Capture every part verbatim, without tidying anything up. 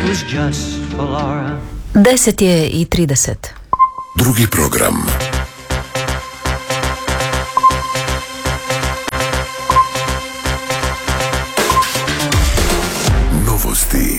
was just for Laura. Deset je i trideset. Drugi program. Novosti.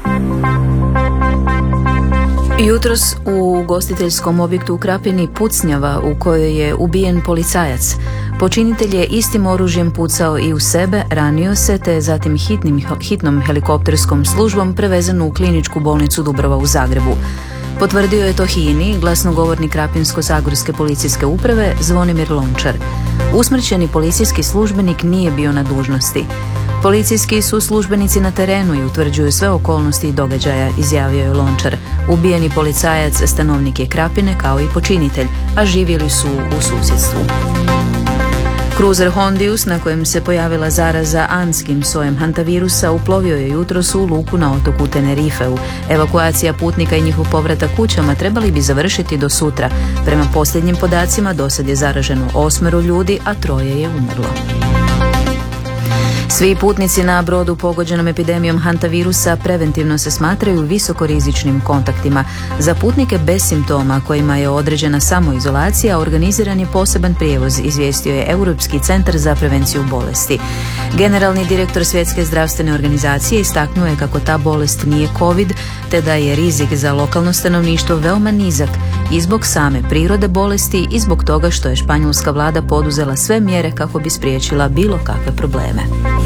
Jutros u ugostiteljskom objektu u Krapini pucnjava u kojoj je ubijen policajac. Počinitelj je istim oružjem pucao i u sebe, ranio se, te je zatim hitnim, hitnom helikopterskom službom prevezen u kliničku bolnicu Dubrava u Zagrebu. Potvrdio je to H I N I glasnogovornik Krapinsko-zagorske policijske uprave Zvonimir Lončar. Usmrćeni policijski službenik nije bio na dužnosti. Policijski su službenici na terenu i utvrđuju sve okolnosti i događaja, izjavio je Lončar. Ubijeni policajac stanovnik je Krapine kao i počinitelj, a živjeli su u susjedstvu. Kruzer Hondius, na kojem se pojavila zaraza anskim sojem hantavirusa, uplovio je jutros u luku na otoku Tenerifeu. Evakuacija putnika i njihov povratak kućama trebali bi završiti do sutra. Prema posljednjim podacima, dosad je zaraženo osmero ljudi, a troje je umrlo. Svi putnici na brodu pogođenom epidemijom hantavirusa preventivno se smatraju visokorizičnim kontaktima. Za putnike bez simptoma kojima je određena samoizolacija organiziran je poseban prijevoz, izvijestio je Europski centar za prevenciju bolesti. Generalni direktor Svjetske zdravstvene organizacije istaknuo je kako ta bolest nije COVID, te da je rizik za lokalno stanovništvo veoma nizak i zbog same prirode bolesti i zbog toga što je španjolska vlada poduzela sve mjere kako bi spriječila bilo kakve probleme.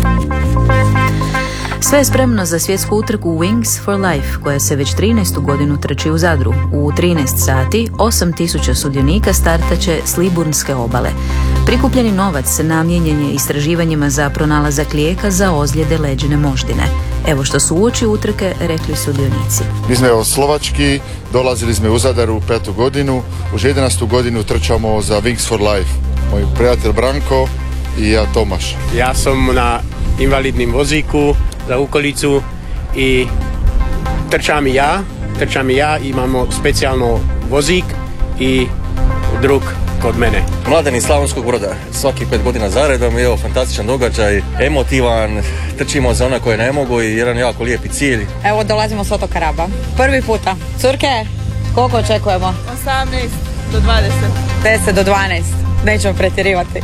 Sve je spremno za svjetsku utrku Wings for Life, koja se već trinaestu godinu trči u Zadru. U trinaest sati osam tisuća sudionika startaće s Liburnske obale. Prikupljeni novac namijenjen je istraživanjima za pronalazak lijeka za ozljede leđine moždine. Evo što su uoči utrke rekli sudionici. Mi smo od Slovački, dolazili smo u Zadar u petu godinu, už jedanaestu godinu trčamo za Wings for Life. Moj prijatelj Branko i ja Tomaš. Ja sam na invalidnim voziku za ukolicu i trčam i ja, trčam i ja, imamo specijalno vozik i drug kod mene. Mladen iz Slavonskog Broda, svaki pet godina zaredom, evo, fantastičan događaj, emotivan, trčimo za one koje ne mogu i jedan jako lijepi cilj. Evo dolazimo s otoka Raba, prvi puta. Curke, koliko očekujemo? osamnaest do dvadeset. deset do dvanaest, nećemo pretjerivati.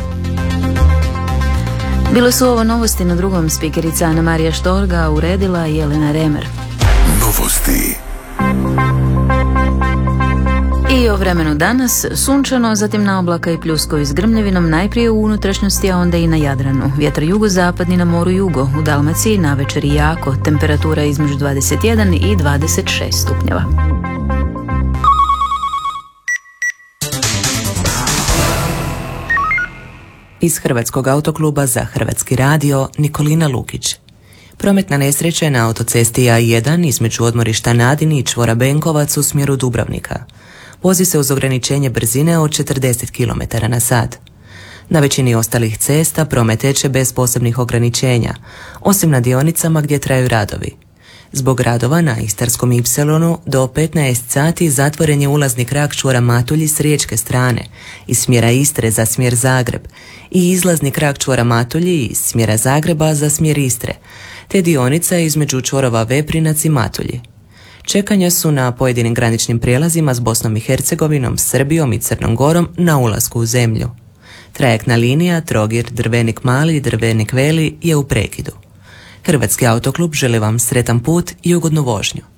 Bilo su ovo novosti, na drugom spikerica Ana Marija Štorga, uredila Jelena Remer. Novosti. I o vremenu danas, sunčano, zatim na oblaka i pljuskovi s grmljavinom, najprije u unutrašnjosti, a onda i na Jadranu. Vjetar jugozapadni na moru jugo, u Dalmaciji navečer i jako, temperatura između dvadeset jedan i dvadeset šest stupnjeva. Iz Hrvatskog autokluba za Hrvatski radio Nikolina Lukić. Prometna nesreća je na autocesti A jedan između odmorišta Nadin i čvora Benkovac u smjeru Dubrovnika. Vozi se uz ograničenje brzine od četrdeset kilometara na sat. Na većini ostalih cesta promet teče bez posebnih ograničenja, osim na dionicama gdje traju radovi. Zbog radova na Istarskom Ipsilonu do petnaest sati zatvoren je ulazni krak čvora Matulji s riječke strane, iz smjera Istre za smjer Zagreb, i izlazni krak čvora Matulji iz smjera Zagreba za smjer Istre, te dionica između čvorova Veprinac i Matulji. Čekanja su na pojedinim graničnim prijelazima s Bosnom i Hercegovinom, Srbijom i Crnom Gorom na ulasku u zemlju. Trajektna linija Trogir Drvenik Mali, Drvenik Veli je u prekidu. Hrvatski autoklub želi vam sretan put i ugodnu vožnju.